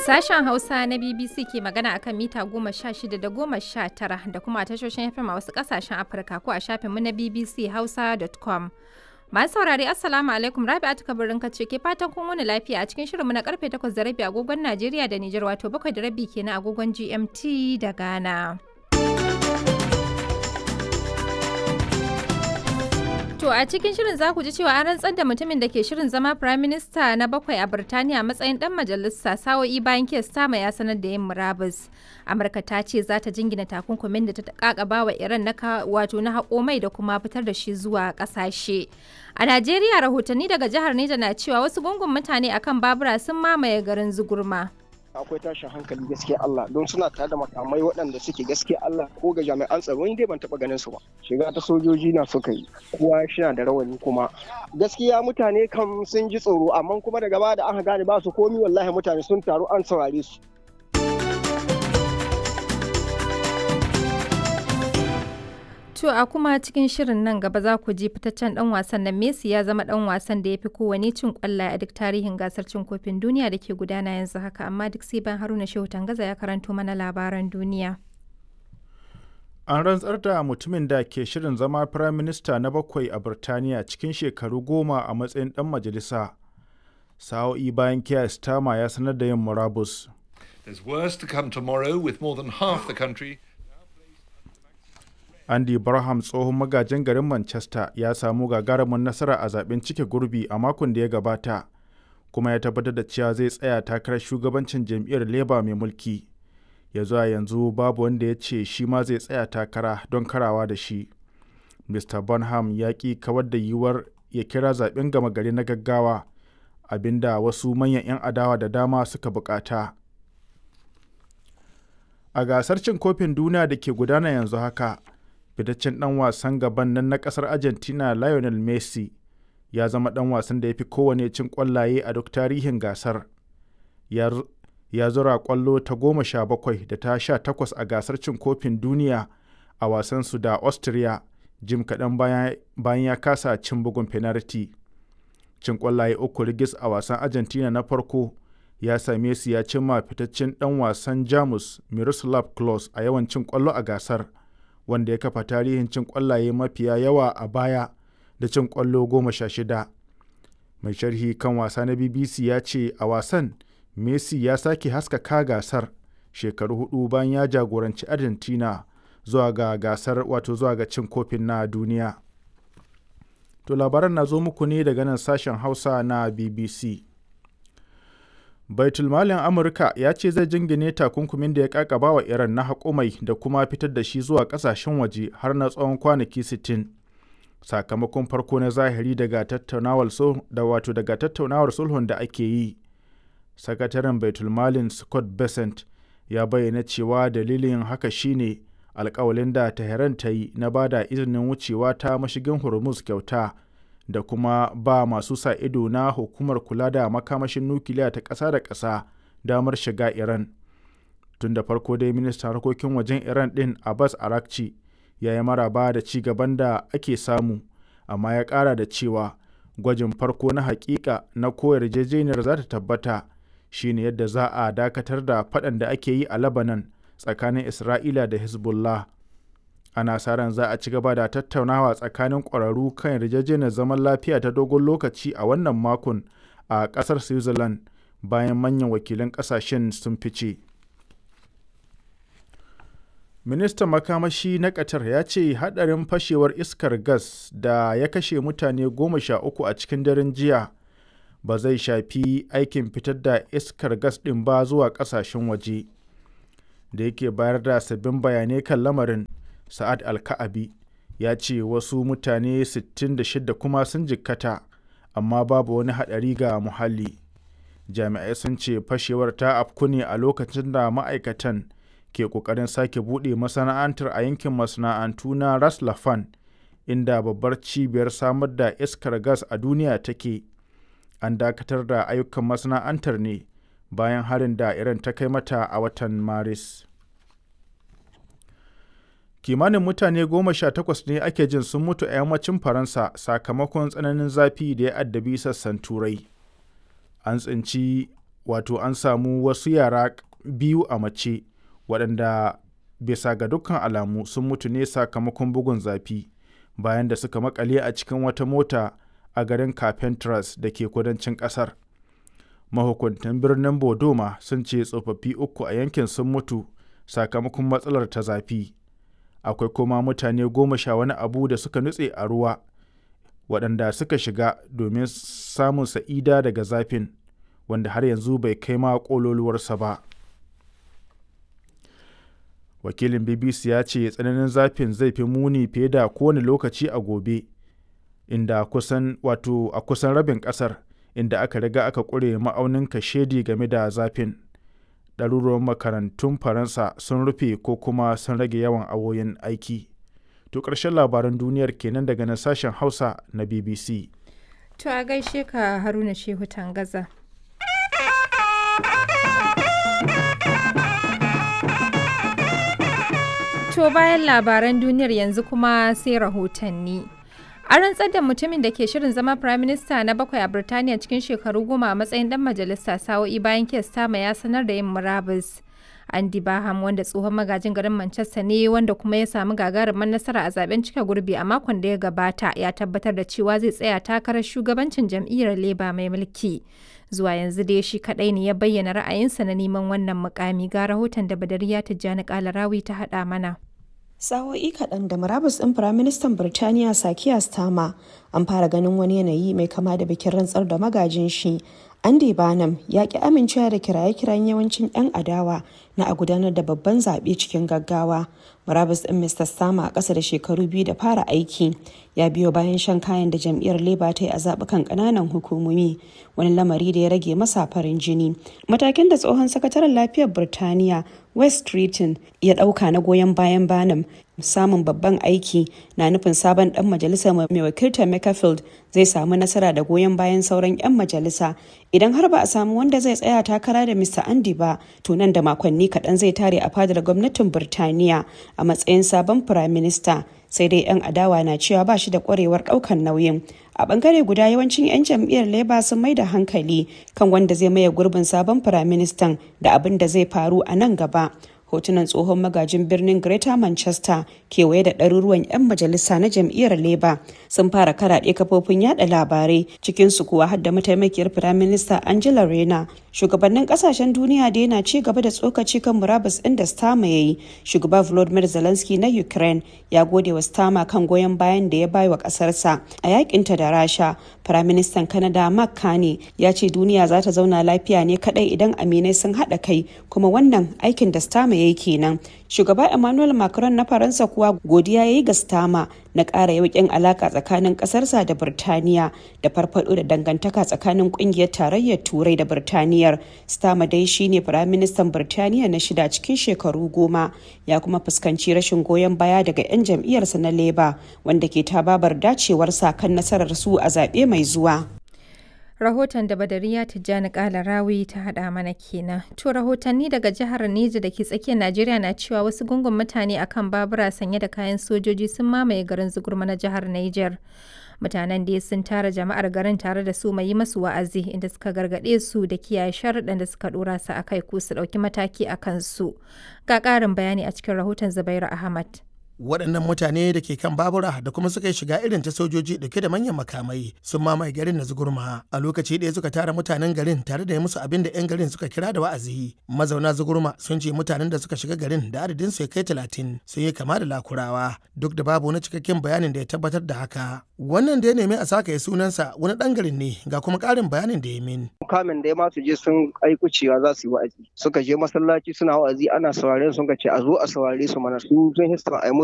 Sashen Hausa na BBC ke magana akan mita 16 da 19 da kuma tashoshin FM a wasu kasashen Afirka ko a shafinmu na bbchausa.com. Masu saurari Assalamu alaikum, Rabi'atu Kabirin kace ke fatan kun wani lafiya a cikin shirinmu na karfe 8:30 agogon Najeriya da Nijar, wato 7:30 kenan agogon GMT da Ghana. To a cikin shirin za ku ji cewa an rantsar da mutumin da ke shirin zama Prime Minister na 7 a Birtaniya a matsayin dan majalisa sa'o'i bayan Keir Starmer ya sanar da yin murabus. Amurka ta ce za ta jingina takunkumin da ta kakaba wa Iran na haƙo mai da kuma fitar da shi zuwa ƙasashe. A Najeriya rahotanni daga jihar Neja na cewa wasu gungun mutane akan babura sun mamaye garin Zugurma. Akwai tashin hankali gaskiya Allah don suna tare da makamai waɗanda suke gaskiya Allah ko ga jami'an tsaro ni dai ban taɓa ganin su ba. Shiga ta sojoji na suka yi kowa shi na da rawani kuma gaskiya mutane kam sun ji tsoro amma kuma daga baya da aka gane ba su komi wallahi mutane sun taru an saurare su. To a kuma cikin shirin nan gaba za ku ji fitaccen dan wasan nan Messi ya zama dan wasan da ya fi kowane cin kwallaye a duk tarihin gasar cin kofin duniya da ke gudana yanzu haka, amma duk sai ban Haruna Shehu Tangaza ya karanto mana labaran duniya. An rantsar da mutumin da ke shirin zama Firayim Minista na 7 a Birtaniya cikin shekaru 10 a matsayin dan majalisa. Sa'o'i bayan Keir Starmer ya sanar da yin murabus. There's worse to come tomorrow with more than half the country. Andy Barham, tsohon magajin garin Manchester, ya samu gagarumin nasara a zaben cike gurbi a makon da ya gabata, kuma ya tabbatar da cewa zai tsaya takarar shugabancin jam'iyyar Labour mai mulki. Ya zuwa yanzu babu wanda ya ce shi ma zai tsaya takara don karawa da shi. Mr. Bonham ya ƙi kawar da yiwuwar ya kira zaben gama gari na gaggawa, abinda wasu manyan 'yan adawa da dama suka bukata. A gasar cin kofin duniya da ke gudana yanzu haka, fitaccen ɗan wasan gaban nan na ƙasar Argentina Lionel Messi ya zama ɗan wasan da ya fi kowane cin ƙwallaye a duk tarihin gasar. Ya zura ƙwallo ta 17 da ta 18 a gasar cin kofin duniya a wasansu da Austria jim kaɗan bayan ya kasa cin bugun fenarti. Cin ƙwallaye 3 rigis a wasan Argentina na farko ya same su ya cimma fitaccen ɗan wasan Jamus Miroslav Klose a yawan cin ƙwallo a gasar, wanda ya kafa tarihin cin ƙwallaye mafiya yawa a baya da cin ƙwallo 16. Mai sharhi kan wasa na BBC ya ce a wasan Messi ya sake haskaka gasar shekaru 4 bayan ya jagoranci Argentina zuwa ga gasar zuwa ga cin kofin na duniya. To labaran na zo muku ne daga nan sashen Hausa na BBC. Baitulmalin Amurka ya ce zai jingine takunkumin da ya kakaba wa Iran na haƙo mai da kuma fitar da shi zuwa ƙasashen waje har na tsawon kwanaki 60. Sakamakon farko na zahiri daga tattaunawar sulhun da ake yi. Sakataren Baitulmalin Scott Bessent ya bayyana cewa dalilin haka shine alkawalin da Tehran ta yi na bada izinin wucewa ta mashigin Hormuz kyauta, da kuma ba masu sa ido na hukumar kula da makamashin nukiliya ta ƙasa da ƙasa damar shiga Iran. Tun da farko dai ministan harkokin wajen Iran ɗin Abbas Araghchi ya yi maraba da ci gaban da ake samu, amma ya ƙara da cewa gwajin farko na haƙiƙa na ko yarjejeniyar za ta tabbata shine yadda za a dakatar da faɗan da ake yi a Lebanon tsakanin Isra'ila da Hezbollah. Ana sa ran za a ci gaba da tattaunawa tsakanin ƙwararru kan yarjejeniyar zaman lafiya ta dogon lokaci a wannan makon a ƙasar Switzerland bayan manyan wakilan ƙasashen sun fice. Ministan makamashi na Qatar ya ce haɗarin fashewar iskar gas da ya kashe mutane 13 a cikin daren jiya ba zai shafi aikin fitar da iskar gas ɗin ba zuwa ƙasashen waje. Da yake bayar da sabbin bayanai kan lamarin, Sa'ad Al-Ka'abi ya ce wasu mutane 66 kuma sun jikkata, amma babu wani haɗari ga muhalli. Jami'ai sun ce fashewar ta afku ne a lokacin da ma'aikatan ke ƙoƙarin sake buɗe masana'antar a yankin masana'antu na Ras Laffan, inda babbar cibiyar samar da iskar gas a duniya take. An dakatar da ayyukan masana'antar ne bayan harin da Iran ta kai mata a watan Maris. Kimanin mutane 18 ne ake jin sun mutu a yammacin Faransa sakamakon tsananin zafi da ya addabi sassan Turai. An tsinci an samu wasu yara biyu a mace waɗanda bisa ga dukkan alamu sun mutu ne sakamakon bugun zafi bayan da suka makale a cikin wata mota a garin Carpentras da ke kudancin ƙasar. Mahukuntan birnin Bodoma sun ce tsofaffi 3 a yankin sun mutu sakamakon matsalar ta zafi. Akwai kuma mutane 10 wani abu da suka nutse a ruwa waɗanda suka shiga domin samun sa'ida daga zafin, wanda har yanzu bai kai ma ƙololuwarsa ba. Wakilin BBC ya ce tsananin zafin zai fi muni fiye da kowane lokaci a gobe, inda a kusan rabin ƙasar inda aka riga aka ƙure ma'aunin kashedi game da zafin. Ɗaruruwan makarantun Faransa sun rufe ko kuma sun rage yawan awoyin aiki. To ƙarshen labaran duniyar kenan daga nan sashen Hausa na BBC. To a gaishe ka Haruna Shehu Tangaza. To bayan labaran duniyar yanzu kuma sai rahotanni. An rantsar da mutumin da ke shirin zama Prime Minister na 7 a Birtaniya cikin shekaru 10 a matsayin dan majalisa sa'o'i bayan Keir Starmer ya sanar da yin murabus. Andy Barham, wanda tsohon magajin garin Manchester ne wanda kuma ya samu gagarumar nasara a zaben cika gurbi a makon da ya gabata, ya tabbatar da cewa zai tsaya takarar shugabancin jam'iyyar Labour mai mulki. Zuwa yanzu dai shi kadai ne ya bayyana ra'ayinsa na neman wannan mukami. Ga rahoton da Badariya Tijjani Kalarawi ta haɗa mana. Sa'o'i kaɗan da murabus ɗin Firaministan Birtaniya Keir Starmer, an fara ganin wani yanayi mai kama da bikin rantsar da magajin shi. Andy Barnum ya ƙi amincewa da kiraye-kirayen yawancin 'yan adawa na a gudanar da babban zaɓe cikin gaggawa. Murabus ɗin Mr. Starmer a ƙasa da shekaru 2 da fara aiki ya biyo bayan shan kayan da jam'iyyar Labour ta yi a zaɓukan ƙananan hukumomi, wani lamari da ya rage masa farin jini. Matakin da tsohon sakataren lafiyar Birtaniya West Streeton ya ɗauka na goyon bayan Barnum samun babban aiki na nufin sabon ɗan majalisa mai wakiltar Macclesfield zai samu nasara da goyon bayan sauran 'yan majalisa. Idan har ba a samu wanda zai tsaya takara da Mr. Andy ba, to nan da makonni kaɗan zai tare a fadar gwamnatin Birtaniya a matsayin sabon firaminista. Sai dai 'yan adawa na cewa ba shi da ƙwarewar ɗaukar nauyin. A ɓangare guda, yawancin 'yan jam'iyyar Labour sun mai da hankali kan wanda zai maye gurbin sabon firaministan da abin da zai faru a nan gaba. Hotunan tsohon magajin birnin Greater Manchester kewaye da ɗaruruwan 'yan majalisa na jam'iyyar Labour sun fara karaɗe kafofin yada labarai, cikinsu kuwa har da mataimakiyar firaminista Angela Rayner. Shugabannin kasashen duniya da yana ci gaba da tsokaci kan murabus ɗin da Starmer ya yi. Shugaba Volodymyr Zelensky na Ukraine ya gode wa Starmer kan goyon bayan da ya bai wa ƙasarsa a yakinta da Rasha. Firaministan Canada Mark Carney ya ce duniya za ta zauna lafiya ne kaɗai idan aminai sun haɗa kai, kuma wannan aikin da Starmer ya yi kenan. Shugaba Emmanuel Macron na Faransa kuwa godiya ya yi ga Starmer na ƙara yauƙin alaƙa tsakanin ƙasarsa da Birtaniya da farfaɗo da dangantaka tsakanin ƙungiyar tarayyar Turai da Birtaniyar. Starmer dai shine Firaministan Birtaniya na 6 cikin shekaru 10, ya kuma fuskanci rashin goyon baya daga 'yan jam'iyyarsa na Labour wanda ke tababar dacewarsa kan nasarar su a zaɓe mai zuwa. Rahoton da Badariya Tijjani Kalarawi ta haɗa mana kenan. To rahotanni daga jihar Neja da ke tsakiyar Najeriya na cewa wasu gungun mutane akan babura sanye da kayan sojoji sun mamaye garin Zugurma na jihar Niger. Mutanen da sun tara jama'ar garin tare da su mai yi masu wa'azi, inda suka gargaɗe su da kiyaye sharuɗan da suka ɗora su akai ko su ɗauki mataki a kansu. Ga ƙarin bayani a cikin rahoton Zubairu Ahmad. Waɗannan mutane da ke kan babura da kuma suka yi shiga irin ta sojoji dauke da manyan makamai sun mamaye garin na Zugurma. A lokaci ɗaya suka tara mutanen garin tare da yi musu abin da 'yan garin suka kira da wa'azi. Mazauna Zugurma sun ce mutanen da suka shiga garin da adadin su ya kai 30 sun yi kama da lakurawa, duk da babu wani cikakken bayanin da ya tabbatar da haka. Wannan da ya nemi a saka ya sunansa wani ɗan garin ne, ga kuma ƙarin bayanin da ya min. Kamin da ya masu je sun aiku cewa za su yi wa'azi. Suka je masallaci suna wa'azi ana sauraren sun ce a zo a saurare su mana su sun hista a